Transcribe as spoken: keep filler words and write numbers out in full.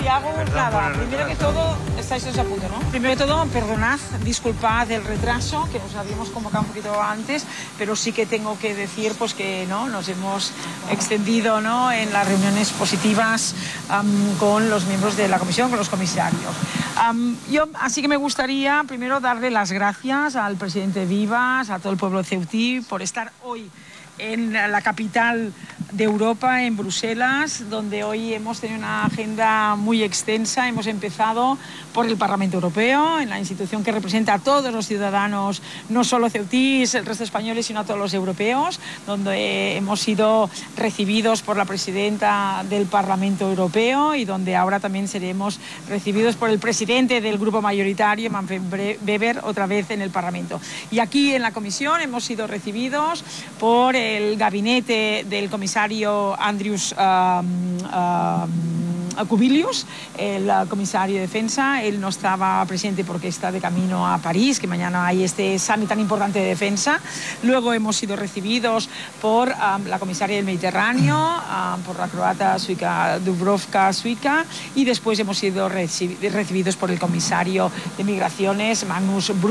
Santiago, nada, primero que todo, estáis a punto, ¿no? Primero que todo, perdonad, disculpad el retraso, que os habíamos convocado un poquito antes, pero sí que tengo que decir pues que no nos hemos extendido, ¿no?, en las reuniones positivas um, con los miembros de la comisión, con los comisarios. Um, yo así que me gustaría primero darle las gracias al presidente Vivas, a todo el pueblo ceutí, por estar hoy en la capital de Europa, en Bruselas, donde hoy hemos tenido una agenda muy extensa. Hemos empezado por el Parlamento Europeo, en la institución que representa a todos los ciudadanos, no solo ceutíes, el resto de españoles, sino a todos los europeos, donde hemos sido recibidos por la presidenta del Parlamento Europeo y donde ahora también seremos recibidos por el presidente del grupo mayoritario, Manfred Weber, otra vez en el Parlamento. Y aquí en la comisión hemos sido recibidos por el gabinete del comisario Andrius uh, uh, Kubilius, el comisario de defensa. Él no estaba presente porque está de camino a París, que mañana hay este summit tan importante de defensa. Luego hemos sido recibidos por um, la comisaria del Mediterráneo, um, por la croata Suica, Dubrovka Suica, y después hemos sido recibidos por el comisario de Migraciones, Magnus Brun.